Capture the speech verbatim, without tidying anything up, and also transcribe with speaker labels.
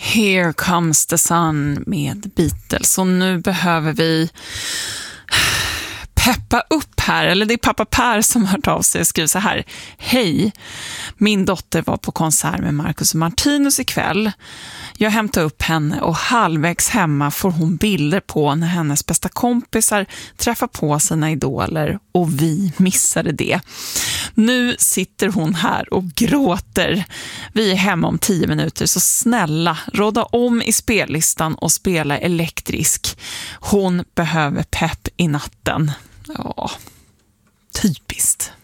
Speaker 1: Here Comes the Sun med Beatles. Och nu behöver vi peppa upp här. Eller det är pappa Per som har hört av sig och skriver så här: hej, min dotter var på konsert med Marcus och Martinus ikväll. Jag hämtar upp henne och halvvägs hemma får hon bilder på när hennes bästa kompisar träffar på sina idoler och vi missade det. Nu sitter hon här och gråter. Vi är hemma om tio minuter, så snälla, råda om i spellistan och spela elektrisk. Hon behöver pepp i natten. Ja, typiskt.